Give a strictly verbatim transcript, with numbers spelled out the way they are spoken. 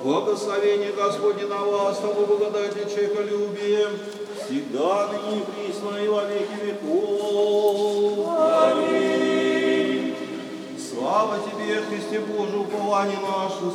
Благословение Господне на вас, того благодати человеколюбием, всегда, ныне и присно, и во веки веков. Аминь. Слава Тебе, Христе Божий, упование наше,